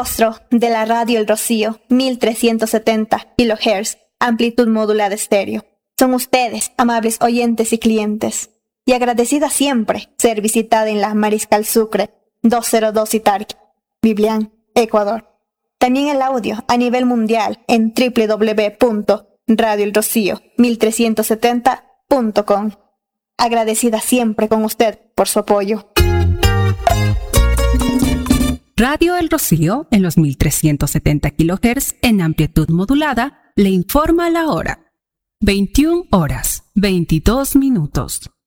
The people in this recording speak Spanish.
Rostro de la radio El Rocío, 1370 kHz, amplitud modulada estéreo. Son ustedes, amables oyentes y clientes, y agradecida siempre ser visitada en la Mariscal Sucre, 202 Itarqui, Biblián, Ecuador. También el audio a nivel mundial en www.radioelrocío1370.com. Agradecida siempre con usted por su apoyo. Radio El Rocío, en los 1370 kHz en amplitud modulada, le informa la hora. 21 horas, 22 minutos.